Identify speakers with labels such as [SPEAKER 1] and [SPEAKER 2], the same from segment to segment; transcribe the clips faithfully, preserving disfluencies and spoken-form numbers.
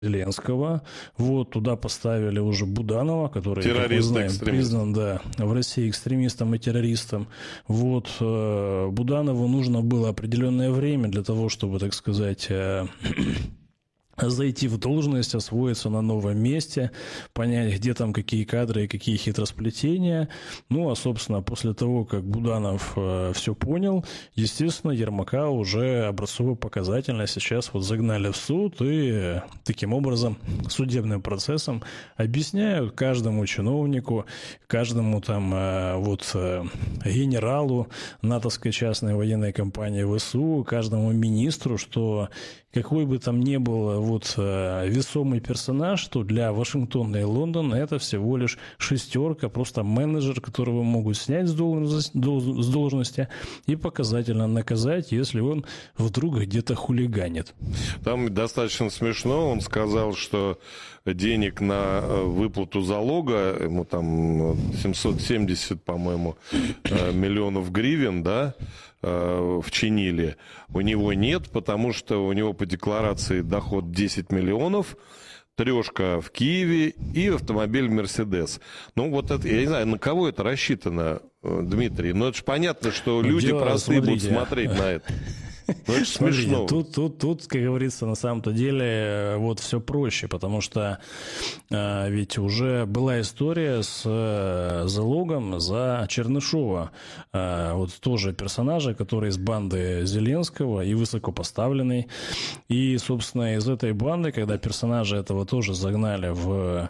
[SPEAKER 1] Зеленского. Вот туда поставили уже Буданова, который, как мы знаем, признан, да, в России экстремистом и террористом. Вот Буданову нужно было определенное время для того, чтобы, так сказать, зайти в должность, освоиться на новом месте, понять, где там какие кадры и какие хитросплетения. Ну, а, собственно, после того, как Буданов э, все понял, естественно, Ермака уже образцово-показательно сейчас вот загнали в суд и э, таким образом судебным процессом объясняют каждому чиновнику, каждому там э, вот э, генералу натовской частной военной компании ВСУ, каждому министру, что какой бы там ни был вот весомый персонаж, что для Вашингтона и Лондона это всего лишь шестерка, просто менеджер, которого могут снять с должности и показательно наказать, если он вдруг где-то хулиганит.
[SPEAKER 2] Там достаточно смешно, он сказал, что денег на выплату залога, ему там семьсот семьдесят, по-моему, миллионов гривен, да, вчинили, у него нет, потому что у него по декларации доход десять миллионов, трешка в Киеве и автомобиль Мерседес. Ну, вот это, я не знаю, на кого это рассчитано, Дмитрий, но это же понятно, что люди Дело, простые смотрите. будут смотреть на это. Ну, это смешно.
[SPEAKER 1] Тут, тут, тут, как говорится, на самом-то деле вот все проще, потому что э, ведь уже была история с э, залогом за Чернышова, э, вот тоже персонажа, который из банды Зеленского и высокопоставленный. И, собственно, из этой банды, когда персонажа этого тоже загнали в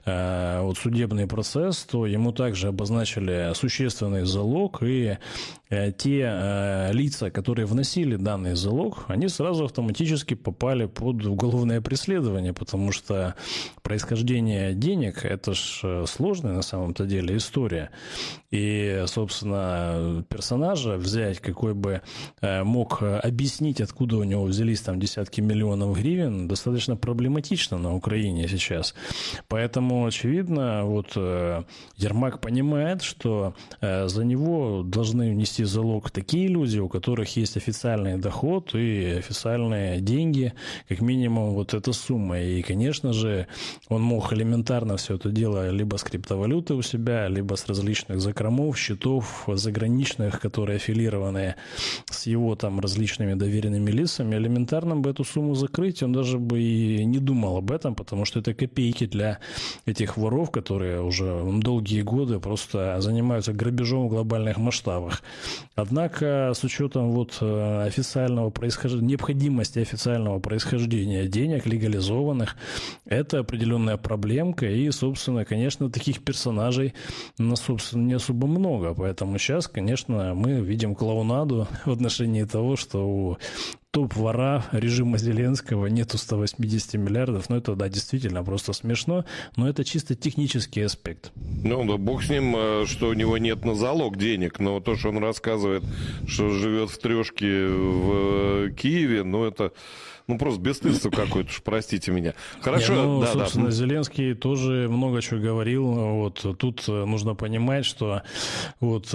[SPEAKER 1] э, вот судебный процесс, то ему также обозначили существенный залог, и э, те э, лица, которые вносили данный залог, они сразу автоматически попали под уголовное преследование, потому что происхождение денег – это ж сложная на самом-то деле история. И, собственно, персонажа взять, какой бы мог объяснить, откуда у него взялись там десятки миллионов гривен, достаточно проблематично на Украине сейчас. Поэтому, очевидно, вот Ермак понимает, что за него должны внести залог такие люди, у которых есть официальный доход и официальные деньги, как минимум вот эта сумма. И, конечно же, он мог элементарно все это дело либо с криптовалюты у себя, либо с различных закромов, счетов заграничных, которые аффилированы с его там различными доверенными лицами, элементарно бы эту сумму закрыть, он даже бы и не думал об этом, потому что это копейки для этих воров, которые уже долгие годы просто занимаются грабежом в глобальных масштабах. Однако, с учетом вот официального происхождения, необходимости официального происхождения денег, легализованных, это определенная проблемка, и, собственно, конечно, таких персонажей, ну, собственно, не особо много, поэтому сейчас, конечно, мы видим клоунаду в отношении того, что у топ-вора режима Зеленского нету ста восьмидесяти миллиардов. Ну, это, да, действительно просто смешно, но это чисто технический аспект.
[SPEAKER 2] Ну, да бог с ним, что у него нет на залог денег, но то, что он рассказывает, что живет в трешке в Киеве, ну, это... Ну, просто бесстыдство какое-то, уж простите меня. Хорошо,
[SPEAKER 1] Не, ну,
[SPEAKER 2] да,
[SPEAKER 1] собственно,
[SPEAKER 2] да.
[SPEAKER 1] Зеленский тоже много чего говорил. Вот тут нужно понимать, что вот...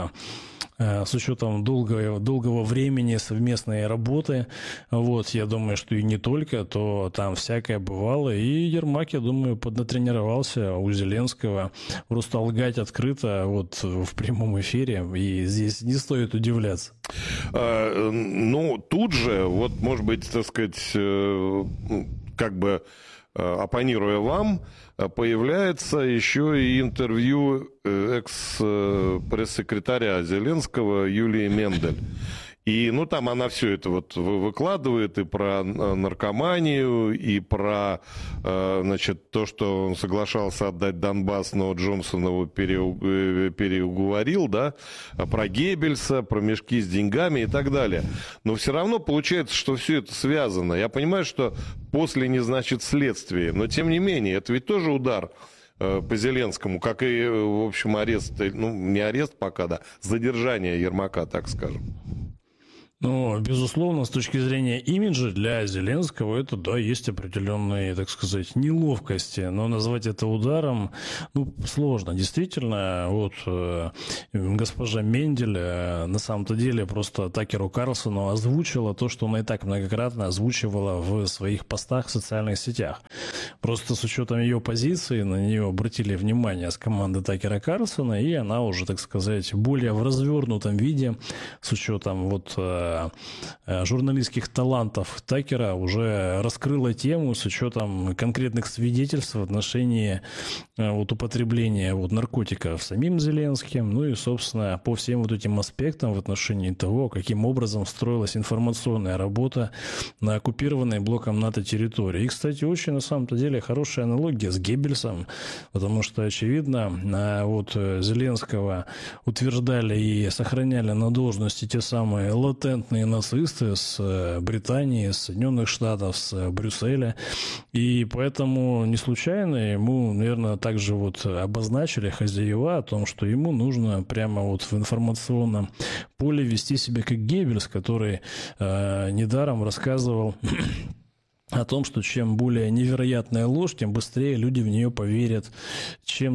[SPEAKER 1] с учетом долгого, долгого времени совместной работы, вот, я думаю, что и не только, то там всякое бывало, и Ермак, я думаю, поднатренировался у Зеленского просто лгать открыто вот в прямом эфире, и здесь не стоит удивляться.
[SPEAKER 2] А, ну, тут же, вот, может быть, так сказать, как бы оппонируя вам, появляется еще и интервью экс-пресс-секретаря Зеленского Юлии Мендель. И, ну, там она все это вот выкладывает и про наркоманию, и про, значит, то, что он соглашался отдать Донбасс, но Джонсон его переуговорил, да, про Геббельса, про мешки с деньгами и так далее. Но все равно получается, что все это связано. Я понимаю, что после не значит следствие, но тем не менее, это ведь тоже удар по Зеленскому, как и, в общем, арест, ну, не арест пока, да, задержание Ермака, так скажем.
[SPEAKER 1] Ну, безусловно, с точки зрения имиджа для Зеленского это, да, есть определенные, так сказать, неловкости, но назвать это ударом, ну, сложно. Действительно, вот э, госпожа Мендель э, на самом-то деле просто Такеру Карлсону озвучила то, что она и так многократно озвучивала в своих постах в социальных сетях. Просто с учетом ее позиции на нее обратили внимание с команды Такера Карлсона, и она уже, так сказать, более в развернутом виде, с учетом вот журналистских талантов Такера, уже раскрыла тему с учетом конкретных свидетельств в отношении вот употребления вот наркотиков самим Зеленским, ну и, собственно, по всем вот этим аспектам в отношении того, каким образом строилась информационная работа на оккупированной блоком НАТО территории. И, кстати, очень, на самом-то деле, хорошая аналогия с Геббельсом, потому что, очевидно, вот Зеленского утверждали и сохраняли на должности те самые латентные нацисты с Британии, с Соединенных Штатов, с Брюсселя. И поэтому не случайно ему, наверное, также вот обозначили хозяева о том, что ему нужно прямо вот в информационном поле вести себя как Геббельс, который э, недаром рассказывал о том, что чем более невероятная ложь, тем быстрее люди в нее поверят, чем,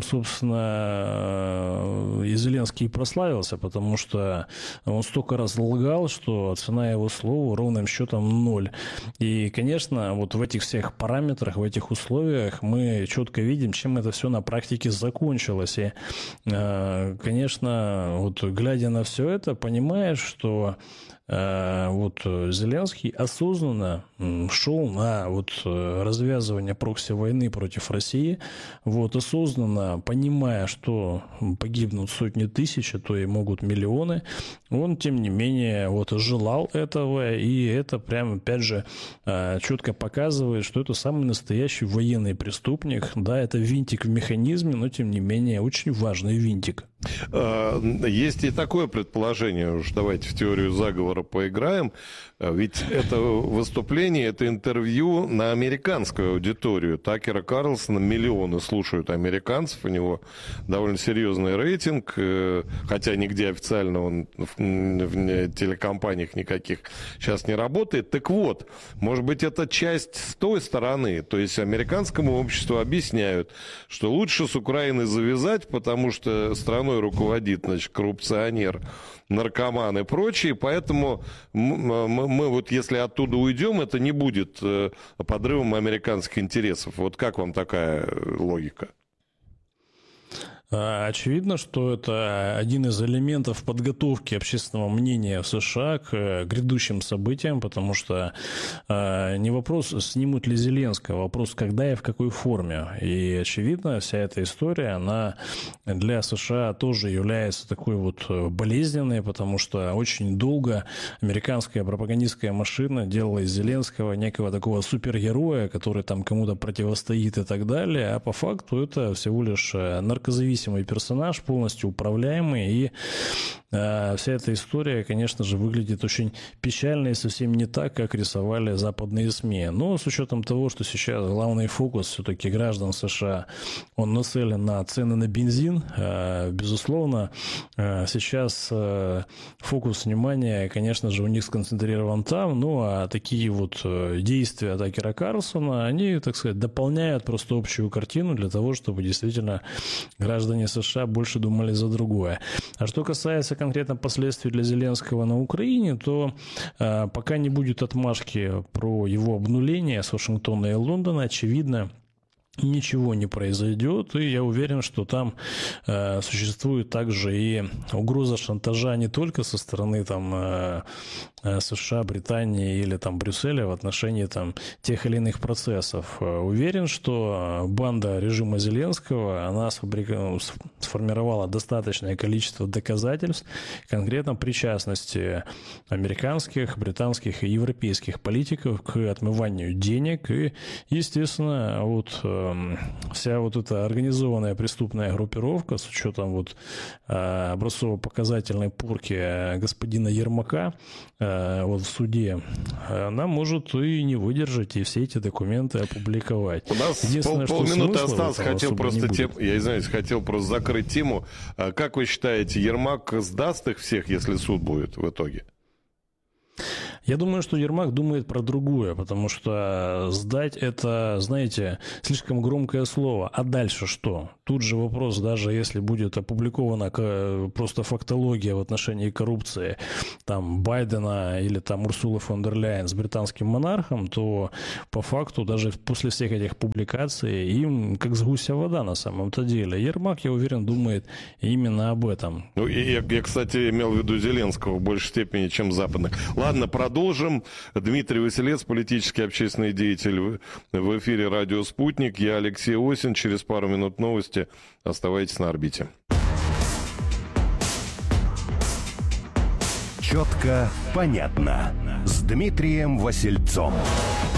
[SPEAKER 1] собственно, и Зеленский прославился, потому что он столько раз лгал, что цена его слову ровным счетом ноль. И, конечно, вот в этих всех параметрах, в этих условиях мы четко видим, чем это все на практике закончилось. И, конечно, вот глядя на все это, понимаешь, что вот Зеленский осознанно шел на вот развязывание прокси-войны против России, вот осознанно понимая, что погибнут сотни тысяч, а то и могут миллионы, он, тем не менее, вот желал этого, и это прямо, опять же, четко показывает, что это самый настоящий военный преступник. Да, это винтик в механизме, но, тем не менее, очень важный винтик.
[SPEAKER 2] Есть и такое предположение, уж давайте в теорию заговора поиграем, ведь это выступление, это интервью на американскую аудиторию. Такера Карлсона миллионы слушают американцев, у него довольно серьезный рейтинг, хотя нигде официально он в телекомпаниях никаких сейчас не работает. Так вот, может быть, это часть с той стороны, то есть американскому обществу объясняют, что лучше с Украиной завязать, потому что страной руководит, значит, коррупционер, наркоман и прочие, поэтому мы, мы вот если оттуда уйдем, это не будет подрывом американских интересов. Вот как вам такая логика?
[SPEAKER 1] Очевидно, что это один из элементов подготовки общественного мнения в США к грядущим событиям, потому что не вопрос, снимут ли Зеленского, а вопрос, когда и в какой форме. И, очевидно, вся эта история, она для США тоже является такой вот болезненной, потому что очень долго американская пропагандистская машина делала из Зеленского некого такого супергероя, который там кому-то противостоит и так далее, а по факту это всего лишь наркозависимый персонаж, полностью управляемый, и э, вся эта история, конечно же, выглядит очень печально и совсем не так, как рисовали западные СМИ. Но с учетом того, что сейчас главный фокус все-таки граждан США, он нацелен на цены на бензин, э, безусловно, э, сейчас э, фокус внимания, конечно же, у них сконцентрирован там, ну а такие вот э, действия Такера Карлсона, они, так сказать, дополняют просто общую картину для того, чтобы действительно граждане США больше думали за другое. А что касается конкретно последствий для Зеленского на Украине, то э, пока не будет отмашки про его обнуление с Вашингтона и Лондона, очевидно, ничего не произойдет, и я уверен, что там э, существует также и угроза шантажа не только со стороны там, э, США, Британии или там, Брюсселя в отношении там, тех или иных процессов. Уверен, что банда режима Зеленского, она сформировала достаточное количество доказательств конкретно причастности американских, британских и европейских политиков к отмыванию денег, и, естественно, вот вся вот эта организованная преступная группировка с учетом вот образцово-показательной порки господина Ермака вот в суде, она может и не выдержать, и все эти документы опубликовать.
[SPEAKER 2] У нас пол, полминуты осталось, хотел просто тем, я извиняюсь, хотел просто закрыть тему. Как вы считаете, Ермак сдаст их всех, если суд будет в итоге?
[SPEAKER 1] Я думаю, что Ермак думает про другое, потому что сдать это, знаете, слишком громкое слово. А дальше что? Тут же вопрос, даже если будет опубликована просто фактология в отношении коррупции там Байдена или там Урсулы фон дер Ляйен с британским монархом, то по факту даже после всех этих публикаций им как с гуся вода на самом-то деле. Ермак, я уверен, думает именно об этом.
[SPEAKER 2] Ну, я, я, кстати, имел в виду Зеленского в большей степени, чем западных. Ладно, продолжим. Дмитрий Василец, политический общественный деятель, в эфире «Радио Спутник». Я Алексей Осин. Через пару минут новости. Оставайтесь на орбите.
[SPEAKER 3] Четко, понятно. С Дмитрием Васильцом.